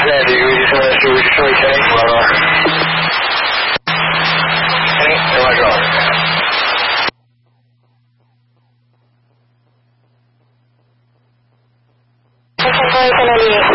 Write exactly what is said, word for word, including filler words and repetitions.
Sandy, we just want to see which way tank well on. Tank, no, I got it. はい、かなり